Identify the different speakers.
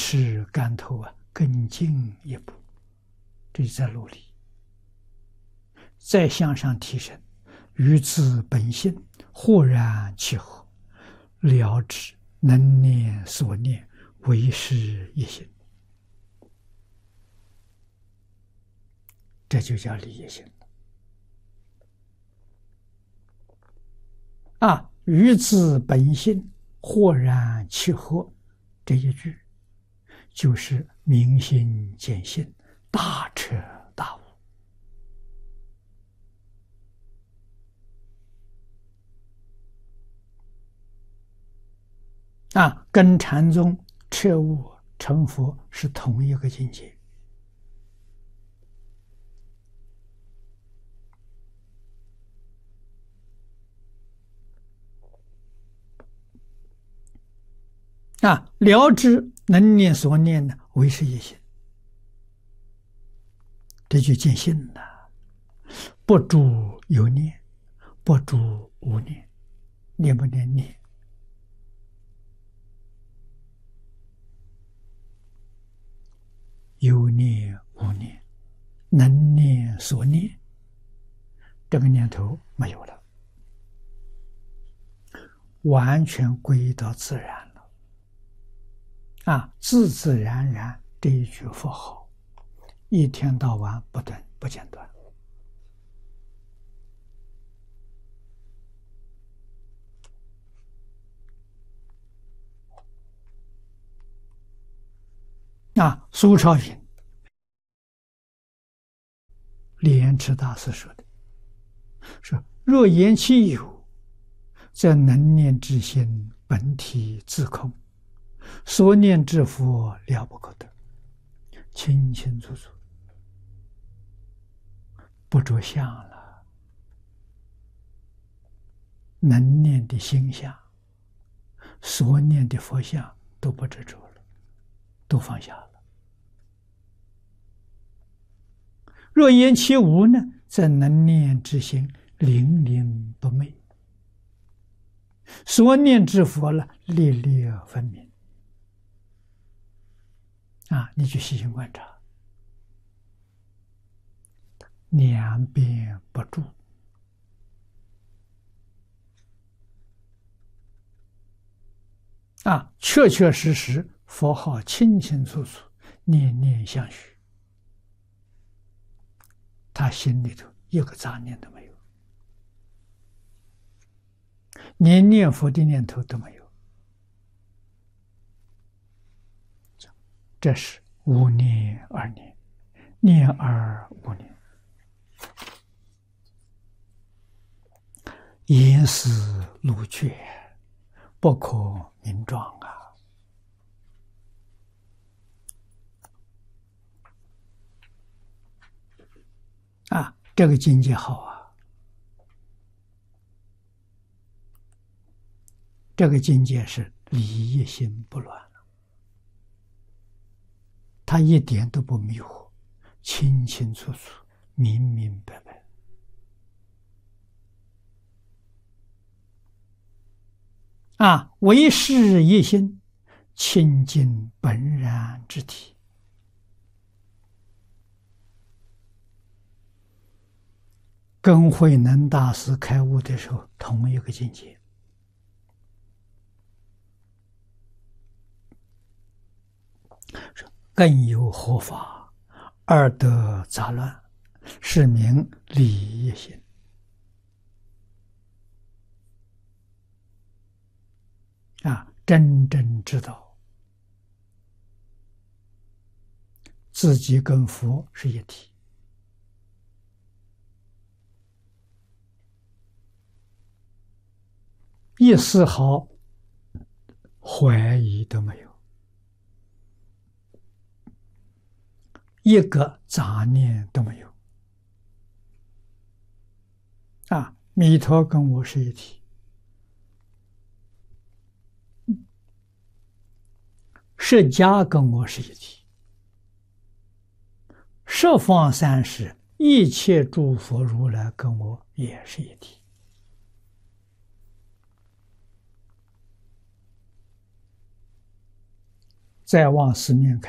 Speaker 1: 持竿头更进一步，这就在努力，再向上提升，于自本性豁然契合，了知能念所念唯是一心，这就叫理一心于自本性豁然契合，这一句就是明心见性，大彻大悟跟禅宗彻悟成佛是同一个境界。了知能念所念呢，唯是一心，这就见性了。不住有念，不住无念，念不念念？有念无念，能念所念，这个念头没有了，完全归到自然了。自自然然这一句佛号，一天到晚不断不间断。苏超云，莲池大师说的，说若言其有，则能念之心本体自空，所念之佛了不可得，清清楚楚，不着相了。能念的心相，所念的佛像都不执着了，都放下了。若言其无呢，则能念之心灵灵不昧，所念之佛了历历分明。你去细心观察，两边不住，确确实实佛号清清楚楚，念念相续，他心里头一个杂念都没有，连念佛的念头都没有，这是无念而念，念而无念，言思路绝，不可名状这个境界好这个境界是理一心不乱了，他一点都不迷惑，清清楚楚，明明白白。唯是一心，清净本然之体。跟慧能大师开悟的时候同一个境界。更有何法，二得杂乱，是名理一心。真正知道自己跟佛是一体，一丝毫怀疑都没有，一个杂念都没有。弥陀跟我是一体，释迦跟我是一体，十方三世一切诸佛如来跟我也是一体。 再往四面看。